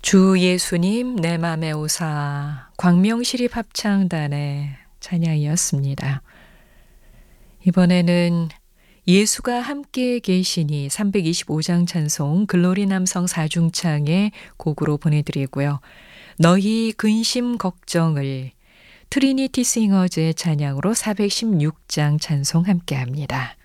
주 예수님 내 맘에 오사 광명시립합창단의 찬양이었습니다. 이번에는 예수가 함께 계시니 325장 찬송 글로리 남성 사중창의 곡으로 보내드리고요. 너희 근심 걱정을 트리니티 싱어즈의 찬양으로 416장 찬송 함께합니다.